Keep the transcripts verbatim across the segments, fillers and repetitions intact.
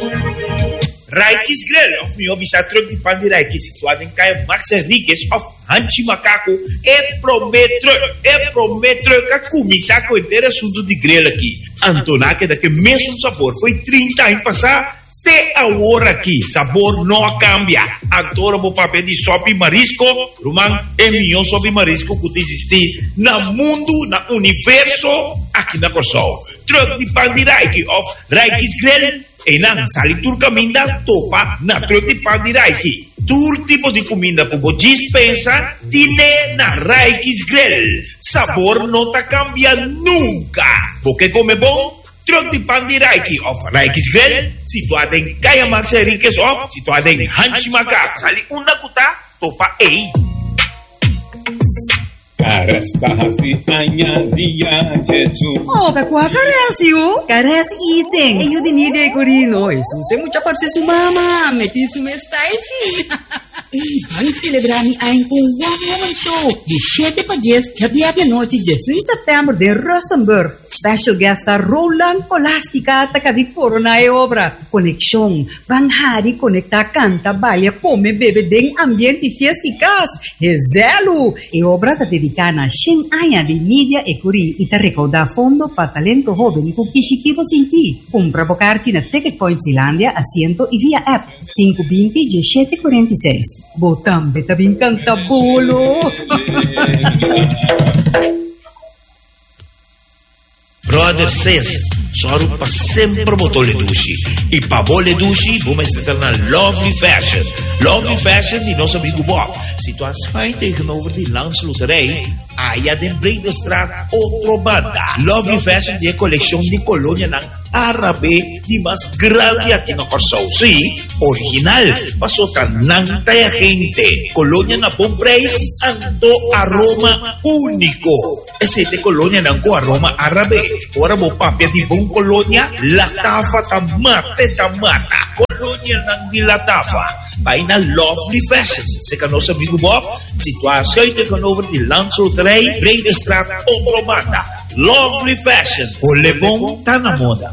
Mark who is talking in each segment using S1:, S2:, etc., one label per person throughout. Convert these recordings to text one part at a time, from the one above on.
S1: Raikis Grill of meu bisa truck di Pandi Raikis situado em Caia Max Henriquez of Hanchi Macaco é prometro é prometro que a comissão inteira assunto de grill aqui. Antona que daqui mesmo sabor foi trinta anos passar até a hora aqui sabor não cambia. Antona vou papel de sopa marisco Roman é melhor sopa marisco que existe na mundo na universo aqui na Corsol. Truck di Pandi Raikis of Raikis Grill e nang sali tur caminda topa na truck di Pandi Raiki. Tur tipo de comida por dispensa tiene na Raikis Grill. Sabor no ta cambia nunca. Porque come bom, truck di Pandi Raiki of Raikis Grill, situado em Caia Max Henriquez of, situado em Hanchi Macaco. Sali una kuta topa ei.
S2: Karastasi añadía Jesús.
S3: Oh, kakua karasi o? Karasi iseng. E eu de nide corino. Jesus é muita parce su mama. Meti su mestaisi. Vai celebrar mi ein com One Woman Show. De sete para dez, dia de noite, dezoito de setembro, de Rustenburg. Special guest a Roland Polastica, takavi corona e obra. Conexão. Van Hari conecta, canta, baila, come, bebe, den ambiente fiesticas. Rezelo. E obra ta dedicada a cem anos de mídia e curi e ta recauda fondo para talento jovem com Kishikibo Sinti. Compra bocarti na Ticket Point Zealandia, asiento e via app cinco vinte dezessete quarenta e seis. Botam beta bin canta bolo.
S1: Brother says, soro pa sempre botou le dushi. E pa bo le dushi, vamos estar na Lovely Fashion. Lovely Fashion de nosso amigo Bob. Situação tegenover de Lance Loterij. Aí a den Bredestraat, outro banda. Lovely Fashion de coleção de colônia na árabe de mais grande aqui no Corsol. Sim, original. Passou tanta gente. Colônia na bom preço, ando aroma único. Esse é colônia não com aroma árabe. Ora vou papel de bom colônia, latafa tamate tamata. Colônia não de latafa. Vai na Lovely Fashion. Se que nosso amigo Bob, situação de canover de Lance Loterij, Bredestraat, outro banda. Lovely Fashion. O lebom tá na moda.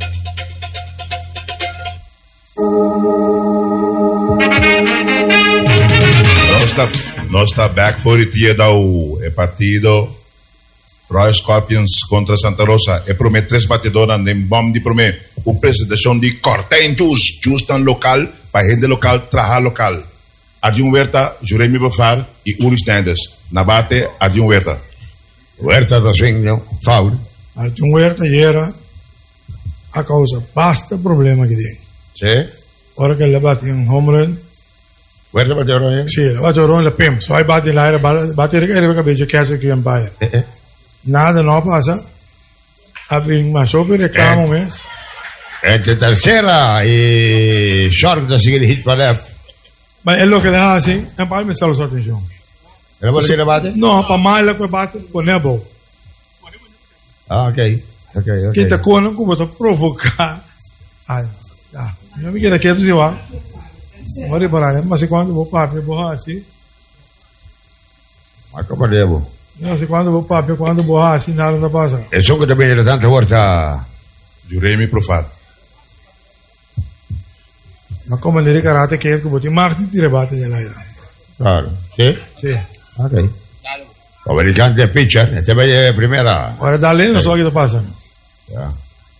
S4: Nós está nós está back for it dia da o é partido Royal Scorpions contra Santa Rosa. É promet três batedores nem bom de promet. O presidente de cortem jus, jus tan local, para gente local, trabalhar local. Adjun Huerta, Juremi Bofar e Uri Snedes. Na bate, Adjun Huerta.
S5: Huerta da Swing, faul.
S6: Adjun Huerta era a causa basta problema que tem.
S5: Sì?
S6: Ora che le bate in home run.
S5: Huerta bateu run?
S6: Sì, le bateu run le pim. So ai bate l'aria, bate il recare perché invece che che empire.
S5: Eh eh.
S6: Nada não passa. Abbiamo ma sopra reclamo mes.
S5: Entre tercera e Shark da seguire hit para left.
S6: Ma è lo che dà assim, é para me solo sua atenção.
S5: Era bola que ele bate?
S6: Não, para mais lá que bate com nebo.
S5: Ah, ok. Ok, ok.
S6: Que tá com não como provocar. Ah, ah. Não me quer que tu se vá. Vou parar, mas quando vou para vou assim.
S5: Ma come devo?
S6: Não sei quando vou para quando vou assim nada não passa.
S5: E sono che também era tanta volta
S4: Juremi Profar.
S6: Ma come le ricarate che è come ti marti ti rebate nell'aria.
S5: Claro. Sì?
S6: Sì.
S5: Ok. Come il cante pitcher, e te vai primera.
S6: Ora da lì non so che passa.
S5: Yeah.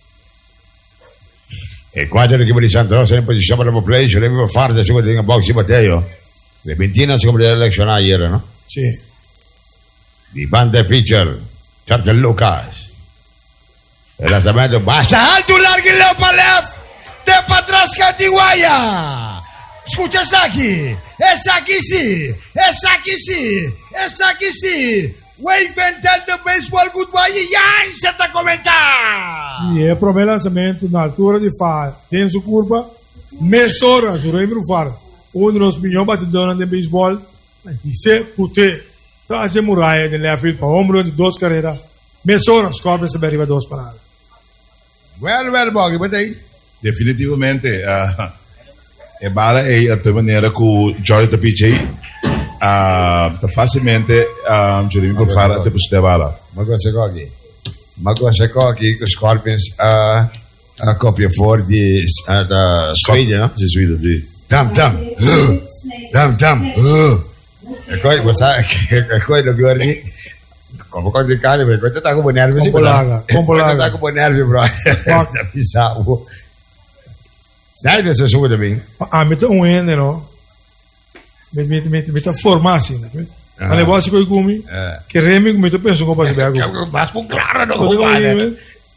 S5: E quando l'equipo di Santa Rosa in posizione per play, ce l'avevo fare da seguito in box di Matteo. Le ventina si come l'elezione ieri, no?
S6: Sì.
S5: Di banda pitcher, Charles Lucas. E la samento basta alto largo il para left. Te para atrás Catiguaya. Escucha Saki. Es aquí sí. Es aquí sí. Es aquí sí. Wave and tell the baseball goodbye e já encerra a comentar.
S6: Sì, è per me lançamento na altura di fare. Tenso curva. Mesora, giurei me fare. Um dos milhões batedores de beisebol. E se puder traz de muralha de left field para ombro de duas carreiras. Mesora, Scorpions se arriva duas paradas.
S5: Well, well, Boggy, but aí.
S4: Definitivamente, uh, é bala e a tua maneira que o Jorge da P J uh, facilmente uh, Jeremy por fora até por se bala.
S5: Ma cosa cogli? Ma cosa cogli con Scorpions? Uh, a coppia fuori uh, da Sweden, no?
S4: Sì, Sweden, sì.
S5: Tam tam, uh, tam tam, uh. E poi questa e poi lo guardi come quando cade perché questo sta come nervi
S6: Un po' laga, un po' laga.
S5: sta come nervi bro. Pensavo. Sai adesso subito bene.
S6: Ah, met un ende, no? Met, met, met, met een formatie.
S5: Ah.
S6: En dan was ik ook gumi.
S5: Eh.
S6: Che remi met een penso compa se bego.
S5: Ma con claro no
S6: Wat ik
S5: compadre.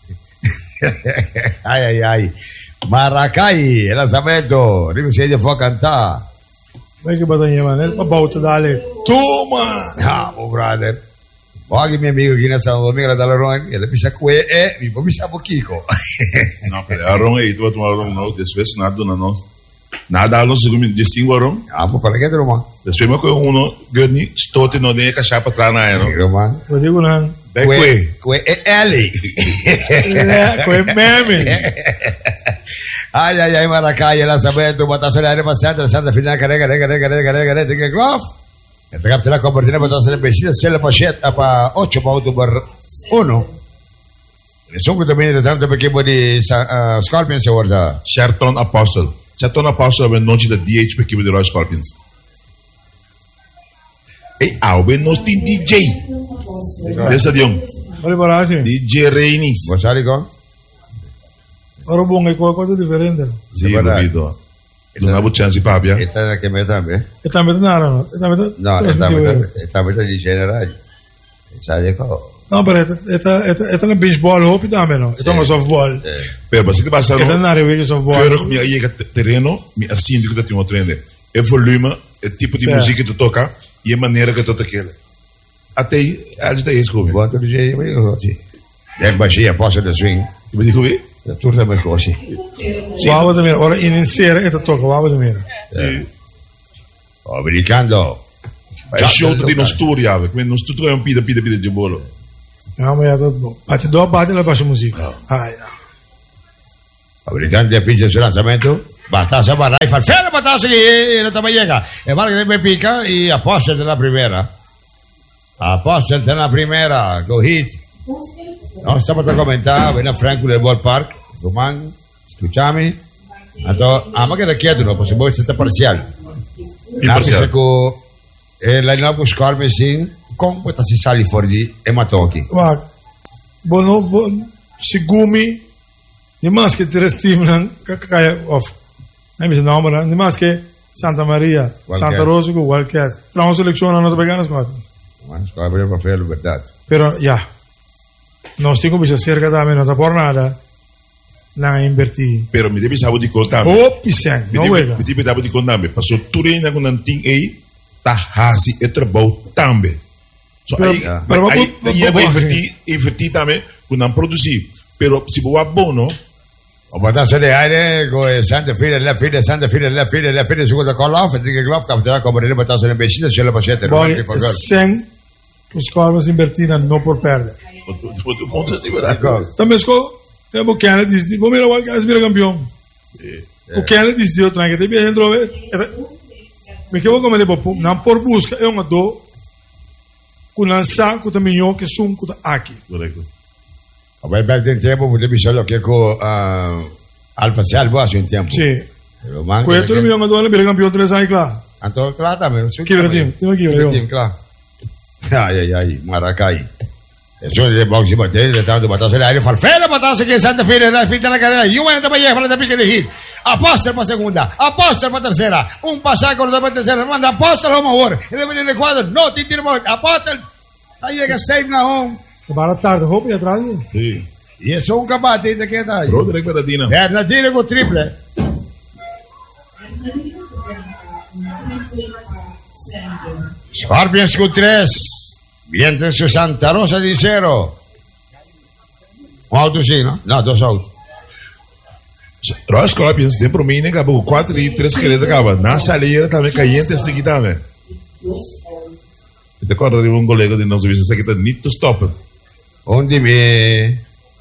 S5: Ai ai ai. Maracai, el lanzamento, Rivisedia fue a cantar.
S6: Weet je wat dan je man? Het bouwt dale. Toma!
S5: Ah, oh brother. Oggi mio amico che in Santo Domingo dalla Roma, e le pisa que e mi mi sa pochico.
S4: No, pero Aaron, e tu tu Aaron, no, después nada na nós. Nada Aaron se come distingue Aaron.
S5: Ah, ma para che de Roma?
S4: Después me coge uno, Gurney, stote no de cachar para atrás na Aaron.
S5: Roma.
S6: Wat digo dan?
S4: Bekwe.
S5: Que e Eli.
S6: Kwe meme.
S5: Ai ai ai Maracai, el lanzamento, botazo de aire pasando, Santa final, carega, carega, carega, carega, carega, carega, que glove. El pegap la convertirá botazo de vecina, se la pacheta para ocho para auto por uno. Nessun también de tanto perché di uh, Scorpions guarda.
S4: Sherton Apostle. Sherton Apostle ben noite da D H perché di Roy Scorpions. E au ben nos tin D J. Dessa dion.
S6: Olha para assim.
S4: D J Reinis.
S5: Vos sai con?
S6: Ora bom é coisa diferente.
S4: Sì,
S5: Guarda.
S4: capito. Non avevo chance papia.
S5: Esta che me también.
S6: E também não era, não. E também
S5: No, esta me esta me di generale. Sai co?
S6: Não, pero esta esta esta esta não baseball hoop também não. Esta é softball.
S4: Pero mas que passa
S6: Esta
S4: no.
S6: não é o softball.
S4: Vorig me aí que terreno, me assim do que tu mo treine. É volume, é tipo de
S6: Certo.
S4: música que tu toca e a maneira que tu toca aquele. Até aí, a gente é isso,
S5: Quanto di gente io sì. Deve baixia posso da swing.
S4: me dico vi?
S5: La turta per così.
S6: Wou também. Ora iniciar esta toca, wou também.
S4: Sì.
S5: Oh, brincando.
S4: É show di non studia, come non studio è un pida pida pida di bolo.
S6: Ja, maar ja, dat bom. Bate do bate la baixa música. Ai.
S5: Fabricante pinche su lanzamiento. Batalla para Rai Falfero, batalla y no te llega. El marque de pica y Apostel de la primera. Apostel de la primera. Go hit. No, estamos a comentar. Ven a Franco del Ballpark. Román, escúchame. Entonces, ama que le quieto, no, pues se mueve este parcial.
S4: Imparcial.
S5: Con el line-up con Scorpion sin con questa si sali fuori di Ematoki.
S6: Wag. Bono bon sigumi. Ni mas que tres team nan kaya of. Nem is naam maar. Ni mas que Santa Maria,
S5: Wildcat.
S6: Santa Rosa com Wildcat. Trouwens selecciona não te peganas com.
S5: Ma Scorpion per fare la verdad.
S6: Pero ja. Nós temos que se cerca também não tá por nada. Na invertir.
S4: Pero mi devi sabo di contame.
S6: Oh, pisang.
S4: Mi
S6: Não
S4: devi
S6: wega.
S4: mi devi sabo di contame. Passou turina con un ting aí, tá hasi e trabou tambe. So
S6: Pero-
S4: aí,
S6: pero
S4: aí,
S6: vamos-
S4: aí
S6: vamos-
S4: invertir, invertir também con un produzir. Pero se boa bono,
S5: O batalla de aire con el Santa Fe, left field, Santa Fe, left field, left field, su da call off, e dice glove capiterà come le batalla in vicino, c'è la pacetta, non è che fa gol.
S6: Sem os corvos invertir não por perder.
S4: o ponto assim, verdade.
S6: Também esco temos que ela diz, vamos ver o Wildcat vira campeão. O que ela diz de outra que tem dentro me que vou como de popo, não por busca é uma do com lançar com também eu que sum com aqui.
S4: Corretto.
S5: A bel bel del tempo, potevi solo che con Alfa Salvo hace un tempo.
S6: Sim.
S5: Lo manca.
S6: Com outro meu do vira campeão três anos claro.
S5: Anto trata me.
S6: Chi vira team? Team chi vira?
S5: Team, claro. Ai ai ai, Maracai. E sono dei boxi batteri, le tanto batassa l'aereo, Farfella batassa che Santa Fe nella finta della carriera. Io voglio da para da pique de hit. Aposta para segunda, aposta para tercera, un pasaje con la tercera, manda aposta al home award. E le vede le quadre, no ti tiro aposta. Ahí llega save na home.
S6: Para tarde, roupa e atrás.
S4: Sì.
S5: E é só um cabate de que tá.
S4: Roderick Bernardino.
S5: Bernardino com triple. Scorpions con tres. Vientre su Santa Rosa di cero. Un auto sì, no? No, dos autos.
S4: Roy Scorpions, tem para mim, né, acabou quatro e três queridas acaba. Na saleira também caiente este aqui também. Te acorda de um colega de nós, isso aqui tá nito stop.
S5: Onde me...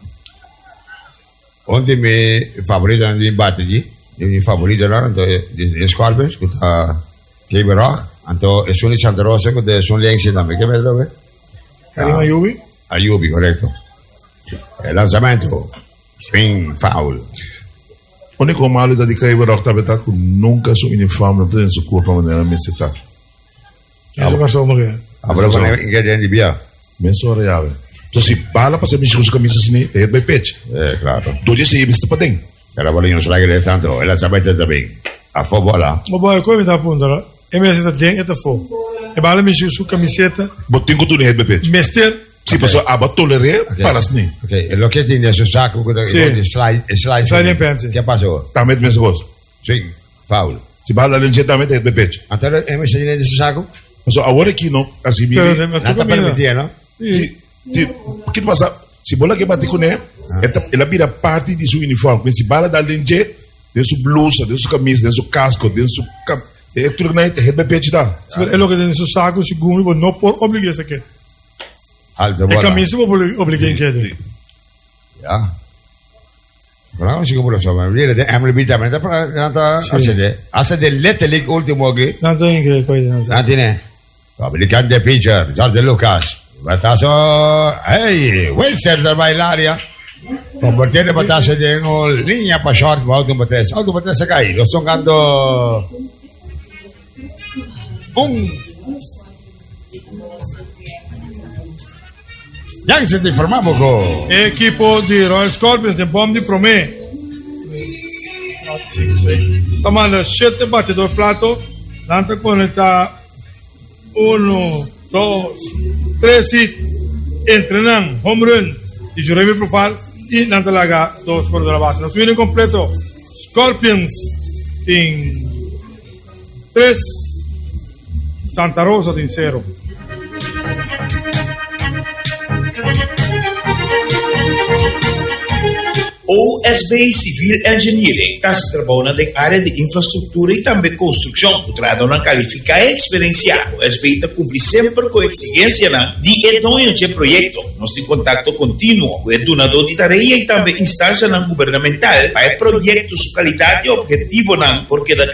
S5: Onde me favorito di battagli. Il favorito, no? Di Scorpions, con Kevin Rock. Anto e sono di Santa Rosa, con sono lì insieme. Che vedo dove?
S6: Karim Ayubi.
S5: Ayubi, corretto. El lanzamiento. Swing foul.
S4: Único malo da di kayo barok tabi ta kung nunca su uniform na din su kurpa manera mesita.
S6: Eso pasó mo kaya.
S5: Abra
S4: So-
S5: ko na ingredient di biya.
S4: Meso reale. So si bala pa sa misyo sa kamisa sini, eh by pitch.
S5: Eh, claro.
S4: Doon si ibis pa ding.
S5: Pero wala yung slag de tanto. Ela sabay ta tabing. A football ah.
S6: O boy, como tá apunta lá? E me está dentro eta fo. E bala me su camiseta,
S4: Botin ko to ni head by pitch.
S6: mester,
S4: Si pa so aba tolere, paras ni.
S5: Ok, lo que tiene su saco con
S6: Sì.
S5: el slide, el slide.
S6: Sliding pants.
S5: ¿Qué pasó?
S4: Tamet mes gos.
S5: Swing foul.
S4: Si bala rin siya tamet head by pitch.
S5: Entonces, ¿hemos tenido ese saco?
S4: So awore kino, asi bibi.
S6: pero de me
S5: No te
S6: toca
S5: permitía, ¿no?
S4: Ti, ti, kit pasa, si bola que bati kone, eta ela bira parte di su uniform. Quindi si bala da lenje, de su blusa, de su camisa, de su casco, de su cap, e tudo na head by pitch da.
S6: É lo que tem su saco, su gumi, bo no por obligar esse aqui.
S5: Alto
S6: E
S5: bola.
S6: camisa bo obligar em que.
S5: Ya. Però non si come lo so, ma dire de Emily Bita, ma da hace de hace de letterlijk ultimo che
S6: Tanto em que coisa.
S5: Nanti ne. Fabricante pitcher, George Lucas. Batazo, hey, Wilson da bailaria. Convertiendo batazo de un línea para short, ma auto bates. Auto bates se cae. Lo sto andando un Ya se te informamo con
S6: Equipo de Royal Scorpions de Bom de Promé. Tomando sete batedor plato. Nanta conecta uno, dos, tres hit. Entrenan home run y Jeremy Profile y Nanta Laga dos por de la base. Nos viene completo Scorpions en tres, Santa Rosa en cero.
S1: O S B Civil Engineering está se trabalhando na área de infraestrutura e também construção. O trabalho qualifica e experienciado. O S B está cumpre sempre com exigência de edonho de projeto. Nós temos contato contínuo com o donador de tarefa e também instância governamental para projetos qualidade e objetivo, porque da